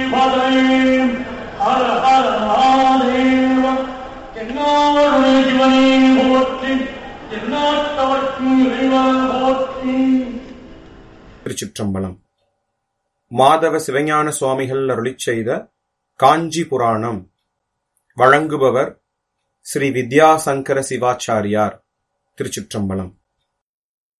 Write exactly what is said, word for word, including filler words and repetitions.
ஹர ஹர மகாதேவ. என்னாருடைய சிவனே போற்றி, எந்நாட்டவர்க்கும் இறைவா போற்றி. திருச்சிற்றம்பலம். மாதவ சிவஞான சுவாமிகள் அருளிச் செய்த காஞ்சி புராணம். வழங்குபவர் ஸ்ரீ வித்யாசங்கர சிவாச்சாரியார். திருச்சிற்றம்பலம்.